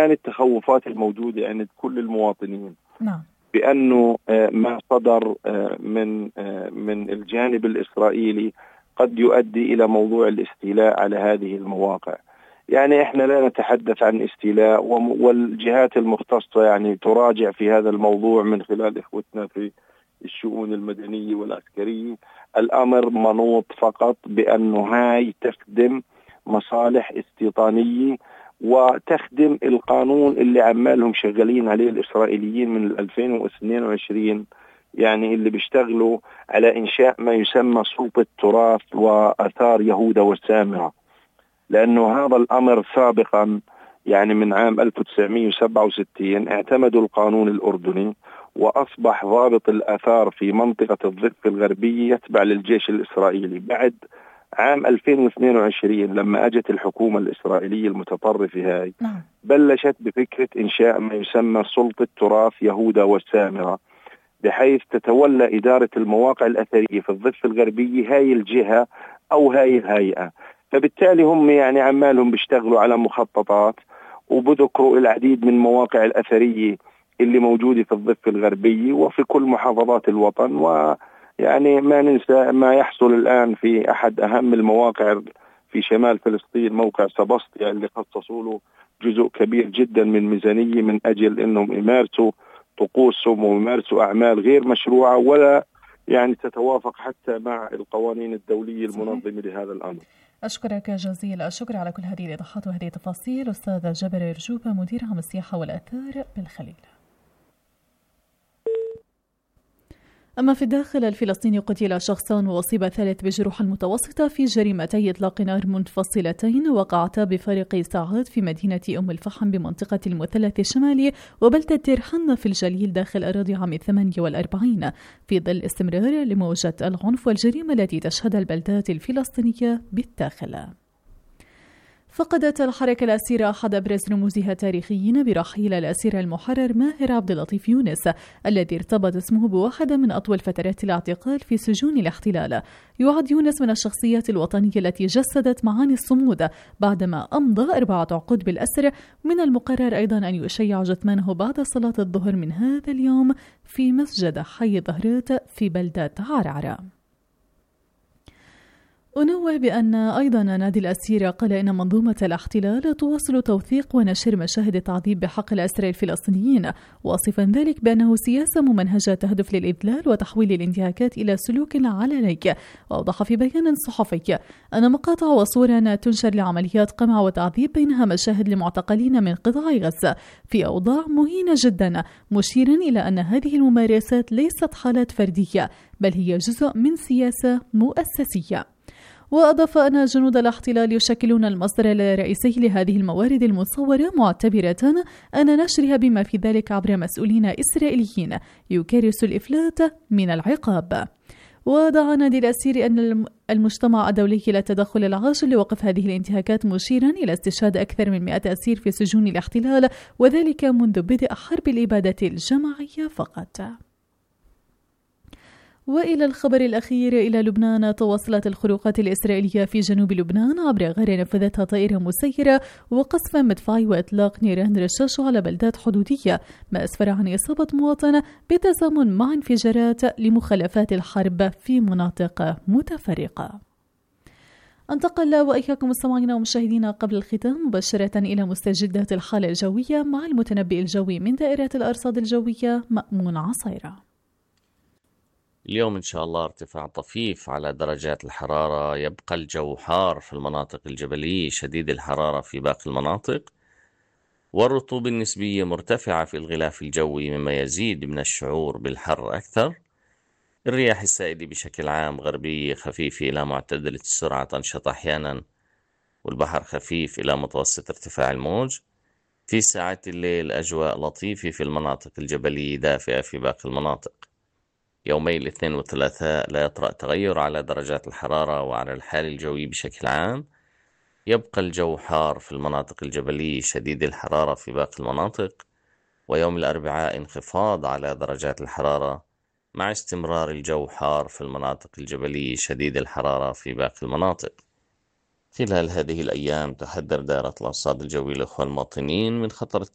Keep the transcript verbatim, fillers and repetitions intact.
الآن التخوفات الموجودة عند كل المواطنين نعم. بأنه ما صدر من من الجانب الإسرائيلي قد يؤدي إلى موضوع الاستيلاء على هذه المواقع. يعني إحنا لا نتحدث عن استيلاء، والجهات المختصة يعني تراجع في هذا الموضوع من خلال إخوتنا في الشؤون المدنية والعسكرية. الأمر منوط فقط بأنه هاي تخدم مصالح استيطانية وتخدم القانون اللي عمالهم شغالين عليه الإسرائيليين من ألفين واثنين وعشرين، يعني اللي بيشتغلوا على إنشاء ما يسمى سلطة تراث وآثار يهوذا والسامرة. لأنه هذا الأمر سابقا يعني من عام ألف وتسعمئة وسبعة وستين اعتمدوا القانون الأردني، وأصبح ضابط الآثار في منطقة الضفة الغربية يتبع للجيش الإسرائيلي. بعد عام ألفين واثنين وعشرين لما أجت الحكومة الإسرائيلية المتطرفة هاي بلشت بفكرة إنشاء ما يسمى سلطة تراث يهوذا والسامرة، بحيث تتولى إدارة المواقع الأثرية في الضفة الغربية هاي الجهة أو هاي الهيئة. فبالتالي هم يعني عمالهم بيشتغلوا على مخططات وبذكروا العديد من مواقع الأثرية اللي موجودة في الضفة الغربية وفي كل محافظات الوطن. ويعني ما ننسى ما يحصل الآن في أحد أهم المواقع في شمال فلسطين، موقع سبسطيا، اللي خصصوا له جزء كبير جدا من ميزانية من أجل أنهم يمارسوا طقوسهم ويمارسوا أعمال غير مشروعة ولا يعني تتوافق حتى مع القوانين الدولية المنظمة لهذا الأمر. أشكرك جزيل الشكر على كل هذه الإيضاحات وهذه التفاصيل أستاذ جابر رجوبة، مدير عام السياحة والآثار بالخليل. أما في الداخل الفلسطيني قتل شخصان وأصيب ثالث بجروح متوسطة في جريمتي إطلاق نار منفصلتين وقعتا بفارق ساعات في مدينة أم الفحم بمنطقة المثلث الشمالي وبلدة دير حنة في الجليل داخل أراضي عام ثمانية وأربعين، في ظل استمرار لموجة العنف والجريمة التي تشهدها البلدات الفلسطينية بالداخل. فقدت الحركة الأسيرة أحد أبرز رموزها التاريخيين برحيل الأسير المحرر ماهر عبد اللطيف يونس الذي ارتبط اسمه بواحدة من أطول فترات الاعتقال في سجون الاحتلال. يعد يونس من الشخصيات الوطنية التي جسدت معاني الصمود بعدما أمضى أربعة عقود بالأسر. من المقرر أيضا أن يشيع جثمانه بعد صلاة الظهر من هذا اليوم في مسجد حي ظهرات في بلدة عرعرة. أنوه بأن أيضا نادي الأسير قال إن منظومة الاحتلال تواصل توثيق ونشر مشاهد التعذيب بحق الأسرى الفلسطينيين، واصفا ذلك بأنه سياسة ممنهجة تهدف للإذلال وتحويل الانتهاكات إلى سلوك علني. وأوضح في بيان صحفي أن مقاطع وصورا تنشر لعمليات قمع وتعذيب بينها مشاهد لمعتقلين من قطاع غزة في أوضاع مهينة جدا، مشيرا إلى أن هذه الممارسات ليست حالات فردية بل هي جزء من سياسة مؤسسية. وأضاف أن جنود الاحتلال يشكلون المصدر الرئيسي لهذه الموارد المصورة، معتبرة أن نشرها بما في ذلك عبر مسؤولين إسرائيليين يكرس الإفلات من العقاب. ودعا نادي الأسير أن المجتمع الدولي إلى التدخل العاجل لوقف هذه الانتهاكات، مشيرا إلى استشهاد أكثر من مئة أسير في سجون الاحتلال وذلك منذ بدء حرب الإبادة الجماعية فقط. وإلى الخبر الأخير إلى لبنان، تواصلت الخروقات الإسرائيلية في جنوب لبنان عبر غار نفذتها طائرة مسيرة وقصف مدفعي وإطلاق نيران رشاش على بلدات حدودية، ما أسفر عن إصابة مواطن بتزامن مع انفجارات لمخلفات الحرب في مناطق متفرقة. انتقل وإياكم مستمعينا ومشاهدينا قبل الختام مباشرة إلى مستجدات الحالة الجوية مع المتنبئ الجوي من دائرة الأرصاد الجوية مأمون عصيرة. اليوم إن شاء الله ارتفاع طفيف على درجات الحرارة، يبقى الجو حار في المناطق الجبلية، شديد الحرارة في باقي المناطق، والرطوبة النسبية مرتفعة في الغلاف الجوي مما يزيد من الشعور بالحر أكثر. الرياح السائدة بشكل عام غربية خفيفة إلى معتدلة السرعة تنشط أحيانا، والبحر خفيف إلى متوسط ارتفاع الموج. في ساعات الليل أجواء لطيفة في المناطق الجبلية، دافئة في باقي المناطق. يومي الاثنين والثلاثاء لا يطرأ تغير على درجات الحرارة وعلى الحال الجوي بشكل عام، يبقى الجو حار في المناطق الجبلية، شديد الحرارة في باقي المناطق. ويوم الأربعاء انخفاض على درجات الحرارة مع استمرار الجو حار في المناطق الجبلية، شديد الحرارة في باقي المناطق. خلال هذه الأيام تحذر دائرة الأرصاد الجوية الأخوة المواطنين من خطر